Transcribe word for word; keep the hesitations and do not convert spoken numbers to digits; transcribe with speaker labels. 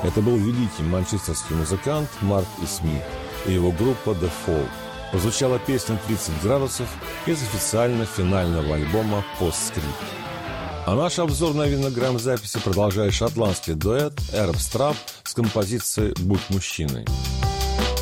Speaker 1: Это был великий манчестерский музыкант Марк И. Смит и его группа The Fall. Прозвучала песня «тридцать градусов» из официально финального альбома «Постскрипт». А наш обзор новинок грамм-записи продолжает шотландский дуэт Arab Strap с композицией «Будь мужчиной».